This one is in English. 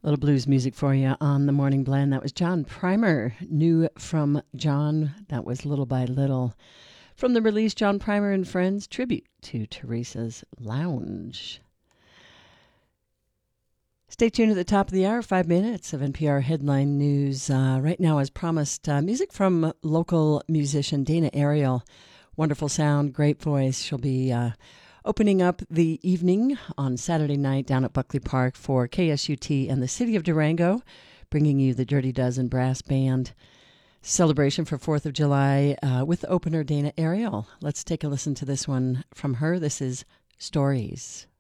A little blues music for you on the Morning Blend. That was John Primer, new from John. That was Little by Little. From the release, John Primer and Friends, tribute to Teresa's Lounge. Stay tuned at the top of the hour, 5 minutes of NPR headline news. Right now, as promised, music from local musician Dana Ariel. Wonderful sound, great voice. She'll be opening up the evening on Saturday night down at Buckley Park for KSUT and the City of Durango, bringing you the Dirty Dozen Brass Band celebration for 4th of July with opener Dana Ariel. Let's take a listen to this one from her. This is Stories.